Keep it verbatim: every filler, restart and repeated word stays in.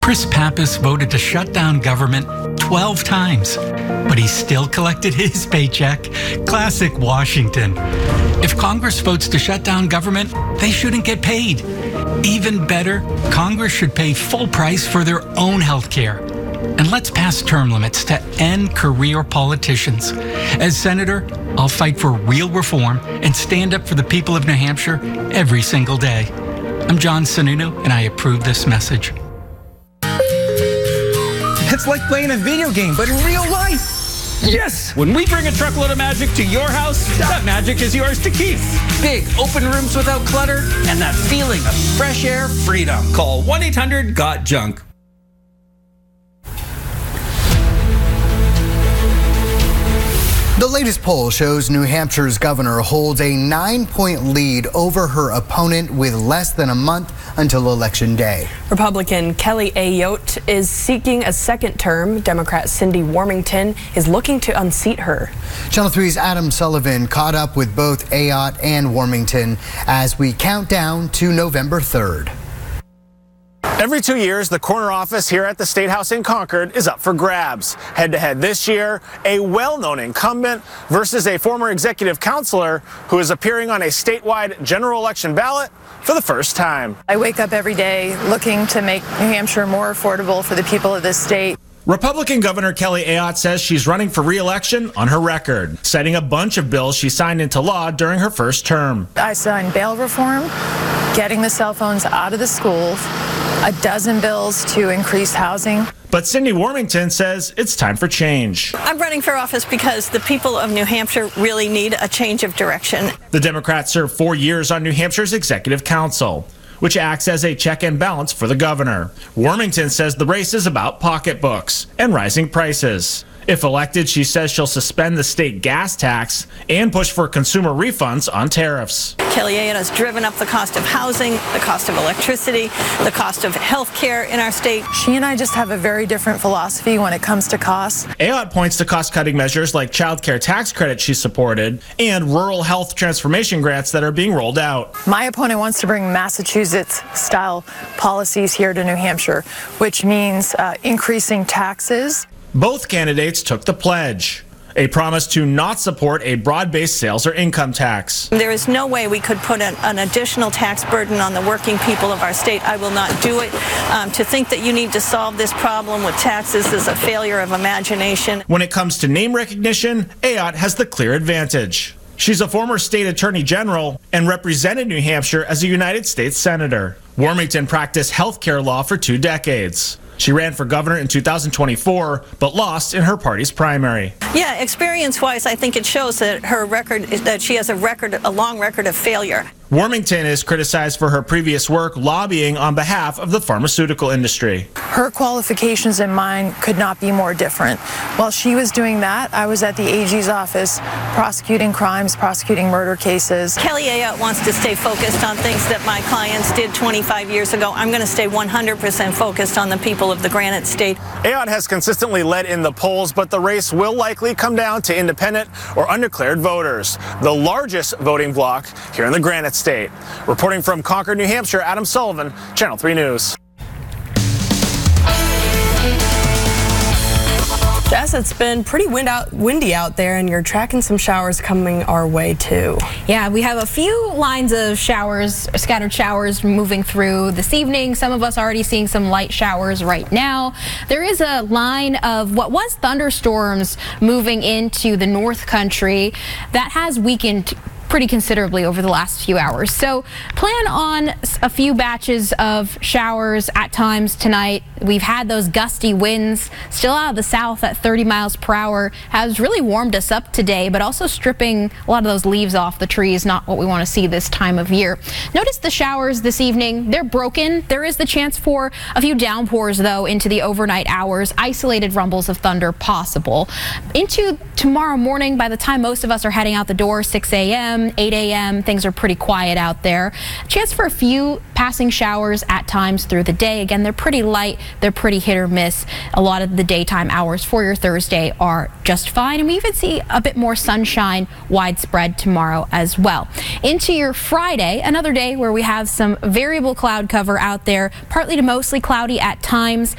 Chris Pappas voted to shut down government twelve times, but he still collected his paycheck. Classic Washington. If Congress votes to shut down government, they shouldn't get paid. Even better, Congress should pay full price for their own health care. And let's pass term limits to end career politicians. As senator, I'll fight for real reform and stand up for the people of New Hampshire every single day. I'm John Sununu, and I approve this message. It's like playing a video game, but in real life. Yes! When we bring a truckload of magic to your house, that magic is yours to keep. Big open rooms without clutter and that feeling of fresh air freedom. Call one eight hundred got junk. The latest poll shows New Hampshire's governor holds a nine-point lead over her opponent with less than a month until Election Day. Republican Kelly Ayotte is seeking a second term. Democrat Cindy Warmington is looking to unseat her. Channel three's Adam Sullivan caught up with both Ayotte and Warmington as we count down to November third. Every two years, the corner office here at the State House in Concord is up for grabs. Head-to-head this year, a well-known incumbent versus a former executive counselor who is appearing on a statewide general election ballot for the first time. I wake up every day looking to make New Hampshire more affordable for the people of this state. Republican Governor Kelly Ayotte says she's running for re-election on her record, citing a bunch of bills she signed into law during her first term. I signed bail reform, getting the cell phones out of the schools, a dozen bills to increase housing. But Cindy Warmington says it's time for change. I'm running for office because the people of New Hampshire really need a change of direction. The Democrat served four years on New Hampshire's Executive Council, which acts as a check and balance for the governor. Warmington says the race is about pocketbooks and rising prices. If elected, she says she'll suspend the state gas tax and push for consumer refunds on tariffs. Kelly Ayotte has driven up the cost of housing, the cost of electricity, the cost of health care in our state. She and I just have a very different philosophy when it comes to costs. Ayotte points to cost-cutting measures like child care tax credit she supported and rural health transformation grants that are being rolled out. My opponent wants to bring Massachusetts-style policies here to New Hampshire, which means uh, increasing taxes. Both candidates took the pledge, a promise to not support a broad-based sales or income tax. There is no way we could put an, an additional tax burden on the working people of our state. I will not do it. Um, to think that you need to solve this problem with taxes is a failure of imagination. When it comes to name recognition, Ayotte has the clear advantage. She's a former state attorney general and represented New Hampshire as a United States senator. Warmington practiced health care law for two decades. She ran for governor in two thousand twenty-four, but lost in her party's primary. Yeah, experience-wise, I think it shows that her record, that she has a record, a long record of failure. Warmington is criticized for her previous work lobbying on behalf of the pharmaceutical industry. Her qualifications and mine could not be more different. While she was doing that, I was at the A G's office prosecuting crimes, prosecuting murder cases. Kelly Ayotte wants to stay focused on things that my clients did twenty-five years ago. I'm going to stay one hundred percent focused on the people of the Granite State. Ayotte has consistently led in the polls, but the race will likely come down to independent or undeclared voters, the largest voting bloc here in the Granite State. Reporting from Concord, New Hampshire, Adam Sullivan, Channel three News. Jess, it's been pretty wind out, windy out there, and you're tracking some showers coming our way, too. Yeah, we have a few lines of showers, scattered showers moving through this evening. Some of us already seeing some light showers right now. There is a line of what was thunderstorms moving into the North Country that has weakened pretty considerably over the last few hours. So plan on a few batches of showers at times tonight. We've had those gusty winds still out of the south at thirty miles per hour. Has really warmed us up today, but also stripping a lot of those leaves off the trees, not what we want to see this time of year. Notice the showers this evening. They're broken. There is the chance for a few downpours, though, into the overnight hours. Isolated rumbles of thunder possible. Into tomorrow morning, by the time most of us are heading out the door, six A M, p.m., eight a.m., things are pretty quiet out there. Chance for a few passing showers at times through the day. Again, they're pretty light. They're pretty hit or miss. A lot of the daytime hours for your Thursday are just fine. And we even see a bit more sunshine widespread tomorrow as well. Into your Friday, another day where we have some variable cloud cover out there, partly to mostly cloudy at times.